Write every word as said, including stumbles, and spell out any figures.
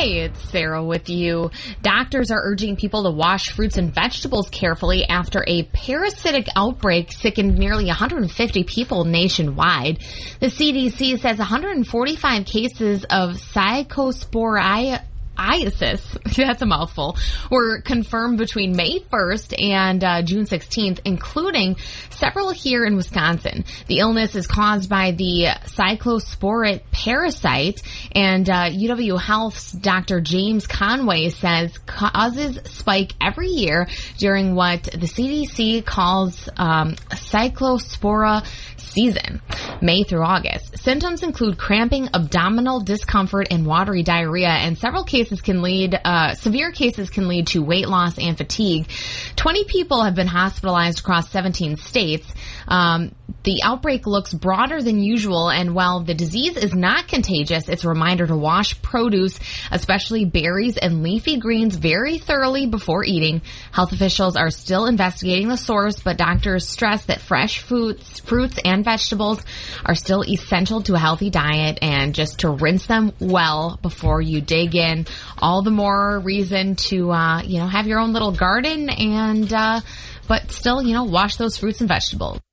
Hi, it's Sarah with you. Doctors are urging people to wash fruits and vegetables carefully after a parasitic outbreak sickened nearly one hundred fifty people nationwide. The C D C says one hundred forty-five cases of Psychosporiasis, that's a mouthful, were confirmed between May first and uh, June sixteenth, including several here in Wisconsin. The illness is caused by the cyclosporid parasite, and uh, U W Health's Doctor James Conway says causes spike every year during what the C D C calls um, cyclospora season, May through August. Symptoms include cramping, abdominal discomfort, and watery diarrhea, and several cases can lead, uh, severe cases can lead to weight loss and fatigue. twenty people have been hospitalized across seventeen states. Um, the outbreak looks broader than usual, and while the disease is not contagious, it's a reminder to wash produce, especially berries and leafy greens, very thoroughly before eating. Health officials are still investigating the source, but doctors stress that fresh fruits, fruits and vegetables are still essential to a healthy diet, and just to rinse them well before you dig in. All the more reason to, uh, you know, have your own little garden and, uh, but still, you know, wash those fruits and vegetables.